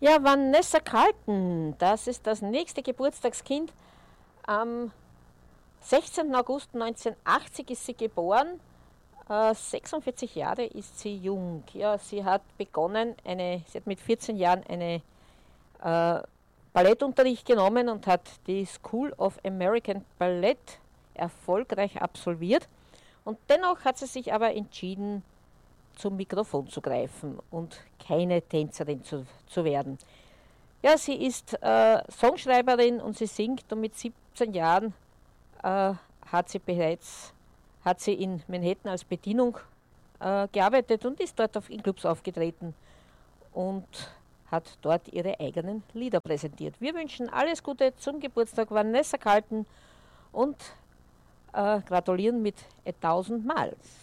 Ja, Vanessa Carlton, das ist das nächste Geburtstagskind. Am 16. August 1980 ist sie geboren. 46 Jahre ist sie jung. Ja, sie hat begonnen, sie hat mit 14 Jahren Ballettunterricht genommen und hat die School of American Ballet erfolgreich absolviert. Und dennoch hat sie sich aber entschieden, zum Mikrofon zu greifen und keine Tänzerin zu werden. Ja, sie ist Songschreiberin und sie singt, und mit 17 Jahren äh, hat sie in Manhattan als Bedienung gearbeitet und ist dort in Clubs aufgetreten und hat dort ihre eigenen Lieder präsentiert. Wir wünschen alles Gute zum Geburtstag Vanessa Carlton und gratulieren mit 1000 Mal.